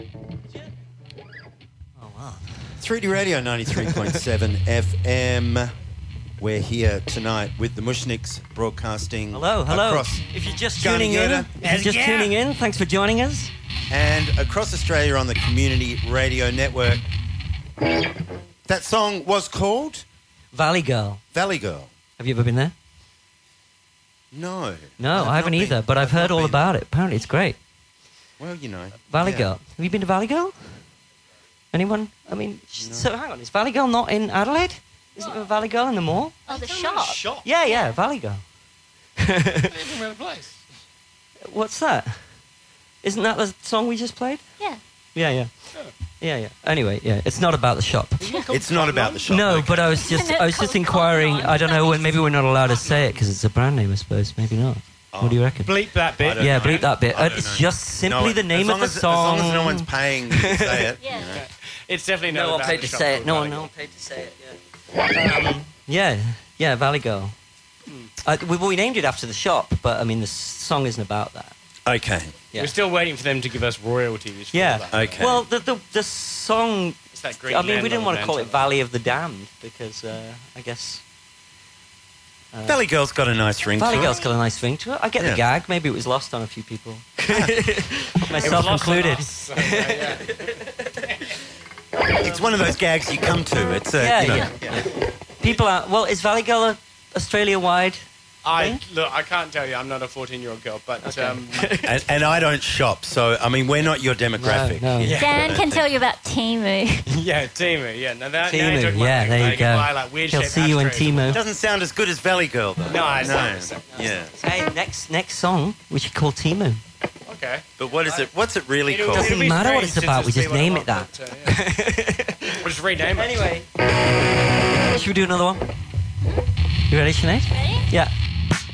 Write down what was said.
Oh, wow. 3D Radio 93.7 FM. We're here tonight with the Mushniks broadcasting Hello. across If you're just Gunnegoda tuning in, thanks for joining us. and across Australia on the Community Radio Network. That song was called Valley Girl. Valley Girl. Have you ever been there? No. No, I haven't not either, been. but I've heard not all been. about it. Apparently it's great. Well, you know. Valley yeah. Girl. Have you been to Valley Girl? Anyone? I mean, so hang on. Is Valley Girl not in Adelaide? Isn't there a Valley Girl in the mall? Oh, the shop. Yeah, Valley Girl. Different place. What's that? Isn't that the song we just played? Yeah. Yeah. Anyway, yeah, it's not about the shop. It's not about the shop. No, okay. but I was just inquiring. I don't know when. Maybe we're not allowed to say it because it's a brand name, I suppose. Maybe not. What do you reckon? Bleep that bit. Yeah, bleep that bit. I don't It's know. just simply the name of the song. As long as no one's paying you to say it. Yeah. You know. It's definitely not No one about paid the to shop say it. called No Valley one paid to say it. Yeah, Valley Girl. We named it after the shop, but I mean the song isn't about that. Okay. Yeah. We're still waiting for them to give us royalties. For Yeah. that. Okay. Well, the song. It's that great I mean, we didn't want to call it landlord Valley of the Damned because I guess Valley Girl's got a nice ring Valley to Girl's it. got a nice ring to it. I get Yeah. the gag. Maybe it was lost on a few people, It was myself lost on included. us, so, yeah. It's one of those gags you come to. It's you know. Yeah. People are. Well, is Valley Girl a Australia-wide? Look, I can't tell you. I'm not a 14-year-old girl, but And I don't shop, so I mean we're not your demographic. No. Yeah. Dan can tell you about Timu. yeah, Timu. Yeah, now that now you're Timu. talking Yeah, about, there you like, go. buy, like, weird He'll shaped see you in ashtrays. It Timu. doesn't sound as good as Valley Girl though. No, it's not. Yeah. Hey, next song we should call Timu. Okay. But what is it? What's it really It'll- called? it'll Doesn't be matter what strange it's about, we to just see what name I it that. want, but, We'll just rename it. Anyway, should we do another one? You ready, Sinead? Ready? Yeah.